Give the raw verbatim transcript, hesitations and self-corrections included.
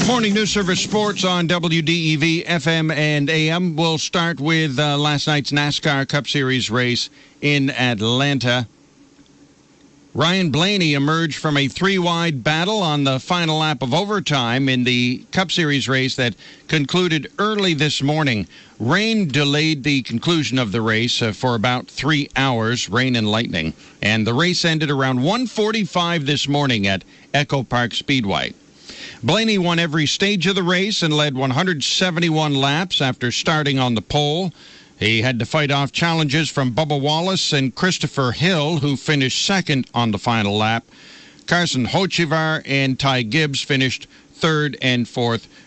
Morning News Service Sports on W D E V F M and A M. We'll start with uh, last night's NASCAR Cup Series race in Atlanta. Ryan Blaney emerged from a three-wide battle on the final lap of overtime in the Cup Series race that concluded early this morning. Rain delayed the conclusion of the race uh, for about three hours, rain and lightning, and the race ended around one forty-five this morning at Echo Park Speedway. Blaney won every stage of the race and led one hundred seventy-one laps after starting on the pole. He had to fight off challenges from Bubba Wallace and Christopher Hill, who finished second on the final lap. Carson Hocevar and Ty Gibbs finished third and fourth,